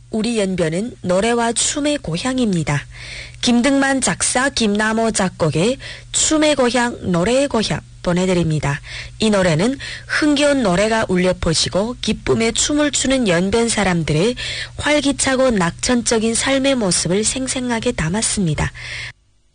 우리 연변은 노래와 춤의 고향입니다. 김등만 작사 김남호 작곡의 춤의 고향 노래의 고향 보내드립니다. 이 노래는 흥겨운 노래가 울려 퍼지고 기쁨에 춤을 추는 연변 사람들의 활기차고 낙천적인 삶의 모습을 생생하게 담았습니다.